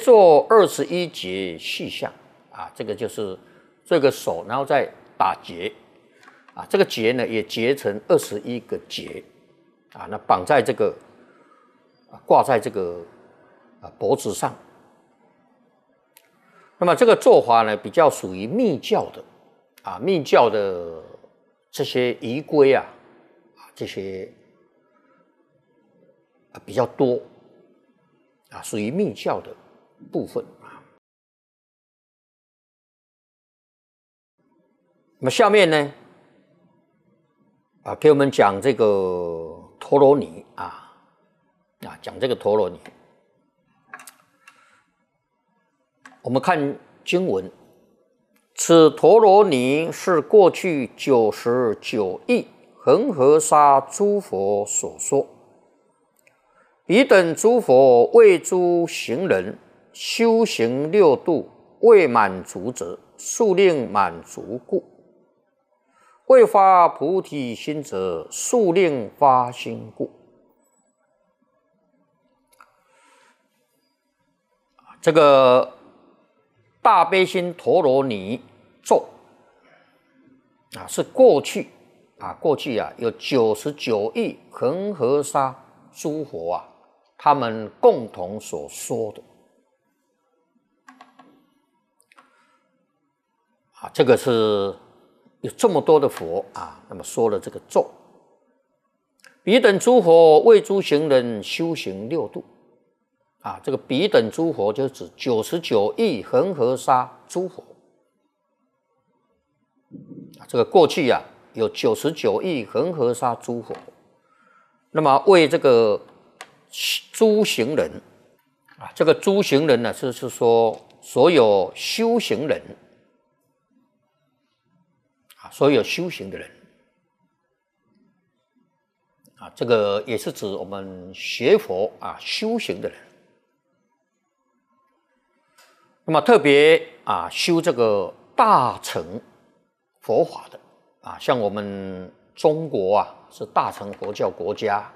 作21结细相啊，这个就是这个手，然后再打结啊，这个结呢也结成21个结啊，那绑在这个挂在这个脖子上。那么这个做法呢，比较属于密教的啊，密教的这些仪规啊，这些比较多啊，属于密教的部分啊。那么下面呢，给我们讲这个陀罗尼讲这个陀罗尼。我们看经文，此陀罗尼是过去99亿恒河沙诸佛所说。彼等诸佛为诸行人修行六度未满足者，速令满足故；未发菩提心者，速令发心故。这个大悲心陀罗尼咒是过去有99亿恒河沙诸佛他们共同所说的这个是有这么多的佛那么说了这个咒。彼等诸佛为诸行人修行六度这个彼等诸佛就指99亿恒河沙诸佛这个过去有99亿恒河沙诸佛，那么为这个诸行人这个诸行人呢，就是说所有修行人所有修行的人这个也是指我们学佛修行的人。那么特别修这个大乘佛法的像我们中国是大乘佛教国家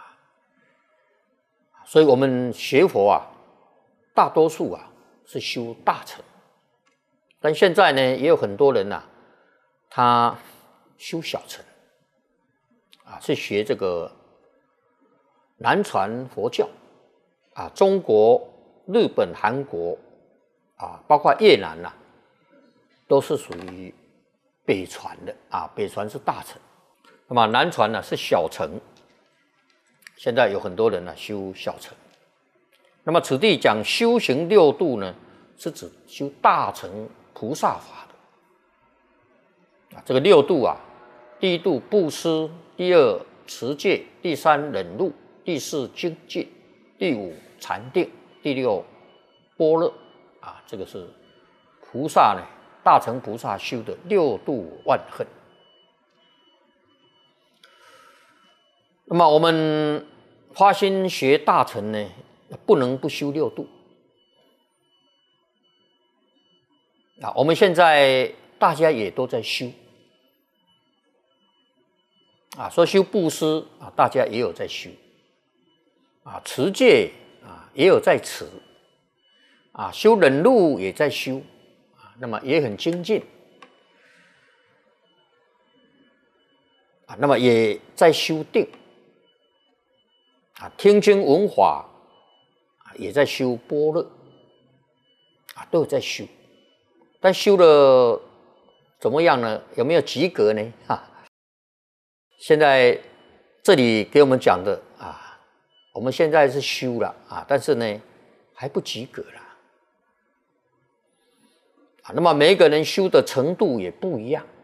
所以我们学佛大多数是修大乘，但现在呢也有很多人他修小乘是学这个南传佛教中国、日本、韩国包括越南都是属于北传的北传是大乘，那么南传是小乘。现在有很多人修小乘。那么此地讲修行六度呢，是指修大乘菩萨法的这个六度第一度布施，第二持戒，第三忍辱，第四精进，第五禅定，第六般若这个是菩萨呢，大乘菩萨修的六度万恨。那么我们发心学大乘呢，不能不修六度我们现在大家也都在修说修布施大家也有在修持戒也有在持修忍辱也在修那么也很精进那么也在修定听经闻法也在修般若都有在修，但修了怎么样呢？有没有及格呢？现在这里给我们讲的我们现在是修了但是呢还不及格了那么每一个人修的程度也不一样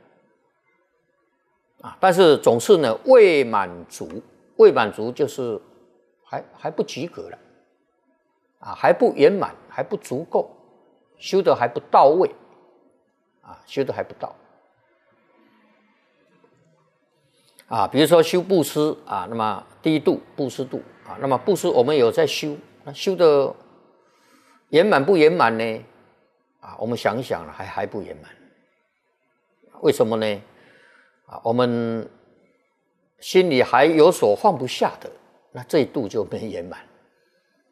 但是总是呢未满足，未满足就是还不及格了还不圆满，还不足够，修的还不到位修的还不到比如说修布施那么第一度布施度那么布施我们有在修，修的圆满不圆满呢我们想一想还不圆满。为什么呢我们心里还有所放不下的，那这一度就没圆满